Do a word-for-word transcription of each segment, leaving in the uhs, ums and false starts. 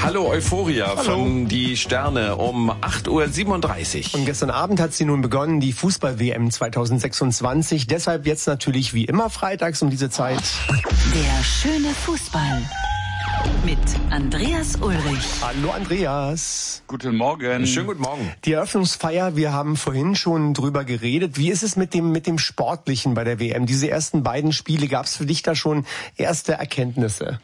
Hallo Euphoria Hallo. Von Die Sterne um acht Uhr siebenunddreißig. Und gestern Abend hat sie nun begonnen, die Fußball-W M zwanzig sechsundzwanzig. Deshalb jetzt natürlich wie immer freitags um diese Zeit. Der schöne Fußball mit Andreas Ulrich. Hallo Andreas. Guten Morgen. Schönen guten Morgen. Die Eröffnungsfeier, wir haben vorhin schon drüber geredet. Wie ist es mit dem mit dem Sportlichen bei der W M? Diese ersten beiden Spiele, gab es für dich da schon erste Erkenntnisse?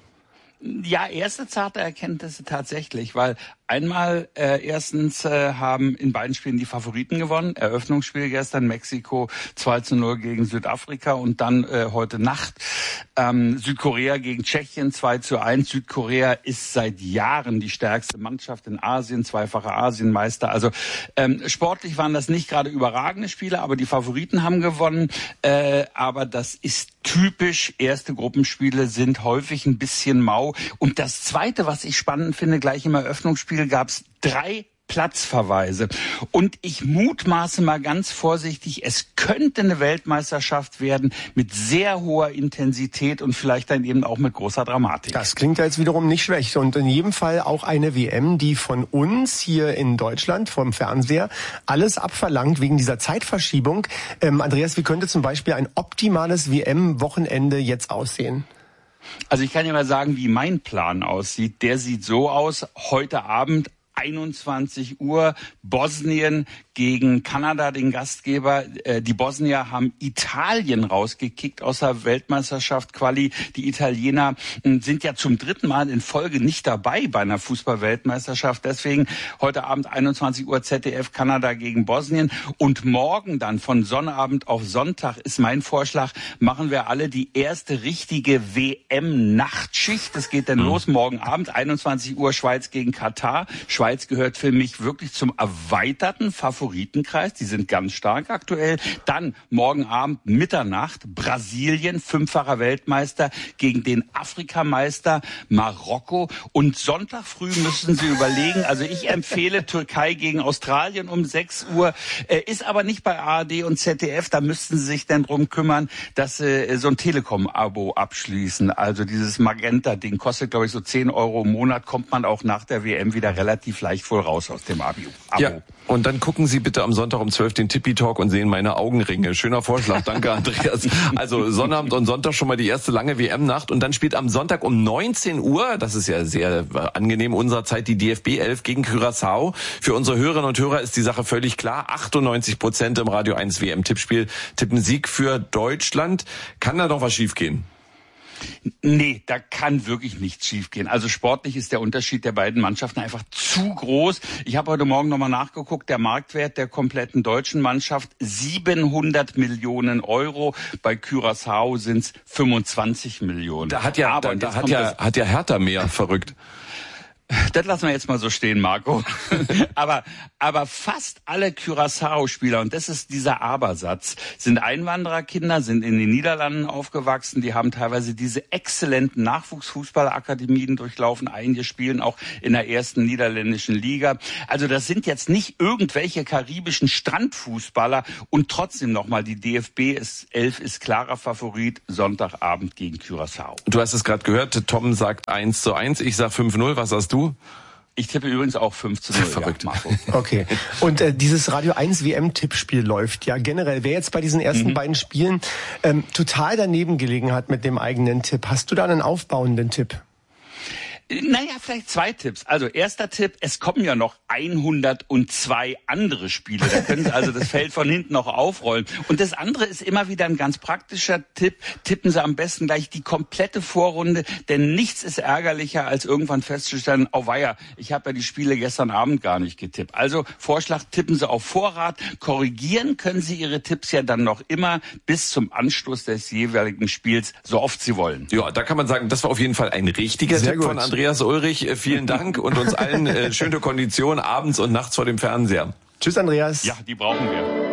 Ja, erste zarte Erkenntnisse tatsächlich, weil einmal äh, erstens äh, haben in beiden Spielen die Favoriten gewonnen. Eröffnungsspiel gestern Mexiko zwei zu null gegen Südafrika und dann äh, heute Nacht ähm, Südkorea gegen Tschechien zwei zu eins. Südkorea ist seit Jahren die stärkste Mannschaft in Asien, zweifacher Asienmeister. Also ähm, sportlich waren das nicht gerade überragende Spiele, aber die Favoriten haben gewonnen. Äh, aber das ist typisch. Erste Gruppenspiele sind häufig ein bisschen mau. Und das Zweite, was ich spannend finde, gleich im Eröffnungsspiel gab es drei Platzverweise. Und ich mutmaße mal ganz vorsichtig, es könnte eine Weltmeisterschaft werden mit sehr hoher Intensität und vielleicht dann eben auch mit großer Dramatik. Das klingt ja jetzt wiederum nicht schlecht. Und in jedem Fall auch eine W M, die von uns hier in Deutschland vom Fernseher alles abverlangt wegen dieser Zeitverschiebung. Ähm, Andreas, wie könnte zum Beispiel ein optimales W M-Wochenende jetzt aussehen? Also ich kann ja mal sagen, wie mein Plan aussieht. Der sieht so aus, heute Abend einundzwanzig Uhr, Bosnien gegen Kanada, den Gastgeber. Die Bosnier haben Italien rausgekickt aus der Weltmeisterschaft Quali. Die Italiener sind ja zum dritten Mal in Folge nicht dabei bei einer Fußball-Weltmeisterschaft. Deswegen heute Abend einundzwanzig Uhr Z D F Kanada gegen Bosnien. Und morgen dann von Sonnabend auf Sonntag ist mein Vorschlag, machen wir alle die erste richtige W M-Nachtschicht. Das geht dann mhm. los morgen Abend, einundzwanzig Uhr Schweiz gegen Katar. Schweiz gehört für mich wirklich zum erweiterten Favoritenkreis. Die sind ganz stark aktuell. Dann morgen Abend Mitternacht Brasilien, fünffacher Weltmeister gegen den Afrikameister Marokko. Und Sonntag früh müssen Sie überlegen. Also ich empfehle Türkei gegen Australien um sechs Uhr. Äh, ist aber nicht bei A R D und Z D F. Da müssten Sie sich dann drum kümmern, dass Sie äh, so ein Telekom-Abo abschließen. Also dieses Magenta-Ding kostet, glaube ich, so zehn Euro im Monat. Kommt man auch nach der W M wieder relativ leicht wohl raus aus dem Abo. Ja, und dann gucken Sie bitte am Sonntag um zwölf den Tippi-Talk und sehen meine Augenringe. Schöner Vorschlag, danke Andreas. Also Sonnabend und Sonntag schon mal die erste lange W M-Nacht und dann spielt am Sonntag um neunzehn Uhr, das ist ja sehr angenehm unserer Zeit, die D F B elf gegen Curaçao. Für unsere Hörerinnen und Hörer ist die Sache völlig klar. achtundneunzig Prozent im Radio eins W M-Tippspiel tippen Sieg für Deutschland. Kann da noch was schiefgehen? Nee, da kann wirklich nichts schiefgehen. Also sportlich ist der Unterschied der beiden Mannschaften einfach zu groß. Ich habe heute Morgen nochmal nachgeguckt, der Marktwert der kompletten deutschen Mannschaft siebenhundert Millionen Euro. Bei Curaçao sind es fünfundzwanzig Millionen. Da hat ja, Aber da, da hat ja, hat ja Hertha mehr, verrückt. Das lassen wir jetzt mal so stehen, Marco. aber, aber fast alle Curaçao-Spieler, und das ist dieser Abersatz, sind Einwandererkinder, sind in den Niederlanden aufgewachsen, die haben teilweise diese exzellenten Nachwuchsfußballakademien durchlaufen. Einige spielen auch in der ersten niederländischen Liga. Also das sind jetzt nicht irgendwelche karibischen Strandfußballer und trotzdem nochmal, die D F B elf ist klarer Favorit, Sonntagabend gegen Curaçao. Du hast es gerade gehört, Tom sagt eins zu eins, ich sag fünf null, was sagst du? Ich tippe übrigens auch fünf zu null. Verrückt. Ja, Marco. Okay. Und äh, dieses Radio eins W M-Tippspiel läuft ja generell. Wer jetzt bei diesen ersten mhm. beiden Spielen ähm, total daneben gelegen hat mit dem eigenen Tipp, hast du da einen aufbauenden Tipp? Naja, vielleicht zwei Tipps. Also erster Tipp, es kommen ja noch hundertzwei andere Spiele. Da können Sie also das Feld von hinten noch aufrollen. Und das andere ist immer wieder ein ganz praktischer Tipp. Tippen Sie am besten gleich die komplette Vorrunde, denn nichts ist ärgerlicher, als irgendwann festzustellen, oh weia, ich habe ja die Spiele gestern Abend gar nicht getippt. Also Vorschlag, tippen Sie auf Vorrat. Korrigieren können Sie Ihre Tipps ja dann noch immer bis zum Anstoß des jeweiligen Spiels, so oft Sie wollen. Ja, da kann man sagen, das war auf jeden Fall ein richtiger Sehr Tipp gut. von Andreas. Andreas Ulrich, vielen Dank und uns allen äh, schöne Kondition abends und nachts vor dem Fernseher. Tschüss, Andreas. Ja, die brauchen wir.